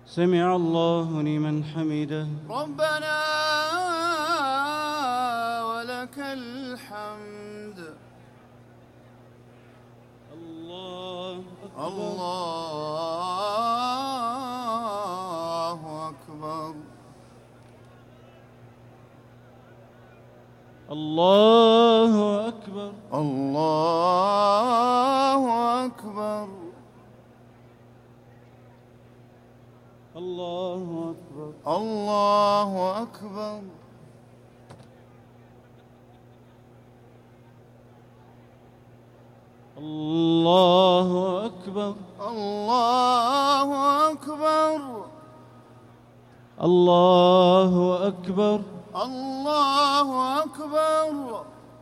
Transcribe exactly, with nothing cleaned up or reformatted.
سمع الله لمن حمده. ربنا ولك الحمد. الله أكبر. الله أكبر. الله أكبر. الله أكبر. الله أكبر. الله أكبر. الله أكبر. الله أكبر. الله أكبر. الله أكبر.